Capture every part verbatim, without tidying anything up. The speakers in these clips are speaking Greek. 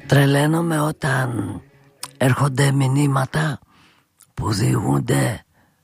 Τρελαίνομαι όταν έρχονται μηνύματα που διηγούνται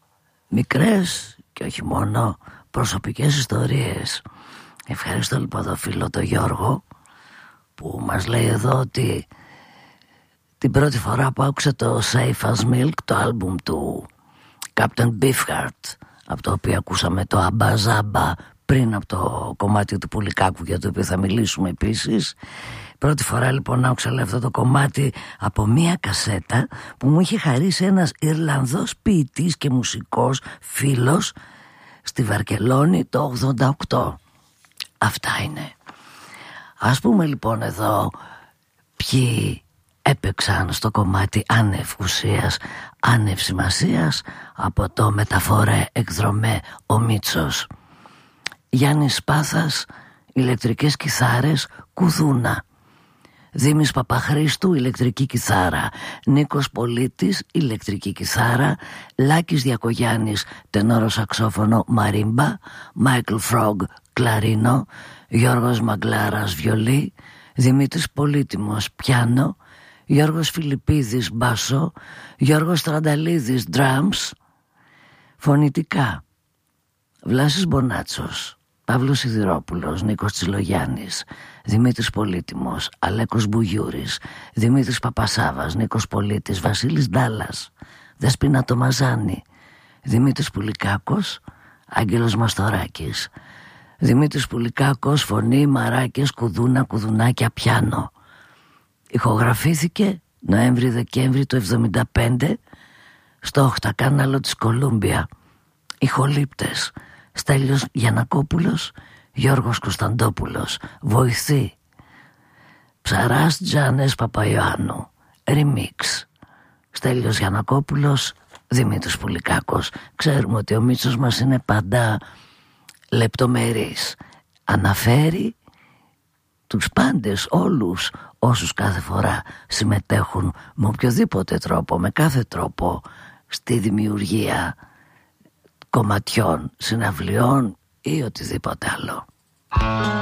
μικρές και όχι μόνο προσωπικές ιστορίες. Ευχαριστώ λοιπόν τον φίλο τον Γιώργο που μας λέει εδώ ότι την πρώτη φορά που άκουσε το Safe as Milk, το άλμπουμ του Captain Beefheart, από το οποίο ακούσαμε το Αμπαζάμπα πριν από το κομμάτι του Πουλικάκου, για το οποίο θα μιλήσουμε επίσης. Πρώτη φορά λοιπόν άκουσα αυτό το κομμάτι από μία κασέτα που μου είχε χαρίσει ένας Ιρλανδός ποιητής και μουσικός φίλος στη Βαρκελόνη το ογδόντα οκτώ. Αυτά είναι. Ας πούμε λοιπόν εδώ ποιοι έπαιξαν στο κομμάτι άνευ ουσίας, άνευ σημασίας από το μεταφορέ εκδρομέ ο Μίτσος. Γιάννης Σπάθας, ηλεκτρικές κιθάρες, κουδούνα. Δήμης Παπαχρήστου, ηλεκτρική κιθάρα. Νίκος Πολίτης, ηλεκτρική κιθάρα. Λάκης Διακογιάννης, τενόρο σαξόφωνο, μαρίμπα. Μάικλ Φρόγκ, κλαρίνο. Γιώργος Μαγκλάρας, βιολί. Δημήτρης Πολύτιμος, πιάνο. Γιώργος Φιλιππίδης, μπάσο. Γιώργος Τρανταλίδης, drums. Φωνητικά: Βλάσης Μπονάτσος, Παύλος Σιδηρόπουλος, Νίκος Τσιλογιάννης, Δημήτρης Πολύτιμος, Αλέκος Μπουγιούρης, Δημήτρης Παπασάβας, Νίκος Πολίτης, Βασίλης Ντάλλας, Δεσπίνα Τομαζάνη, Δημήτρης Πουλικάκος, Άγγελος Μαστοράκης. Δημήτρης Πουλικάκος, φωνή, μαράκες, κουδούνα, κουδουνάκια, πιάνο. Ηχογραφήθηκε Νοέμβρη-Δεκέμβρη του εβδομήντα πέντε στο οχτακάναλο της Κολούμπια. Ηχολήπτες: Στέλιος Γιαννακόπουλος, Γιώργος Κωνσταντόπουλος. Βοηθή: Ψαράς Τζάνες Παπαϊωάννου. Ριμίξ: Στέλιος Γιαννακόπουλος, Δημήτρης Πουλικάκος. Ξέρουμε ότι ο Μίτσος μας είναι πάντα λεπτομερής. Αναφέρει τους πάντες, όλους όσους κάθε φορά συμμετέχουν με οποιοδήποτε τρόπο, με κάθε τρόπο στη δημιουργία κομματιών, συναυλιών ή οτιδήποτε άλλο.